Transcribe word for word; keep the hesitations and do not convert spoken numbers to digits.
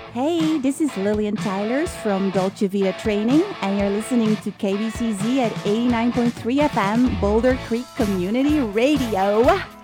Hey, this is Lillian Tylers from Dolce Vita Training, and you're listening to K B C Z at eighty-nine point three F M, Boulder Creek Community Radio.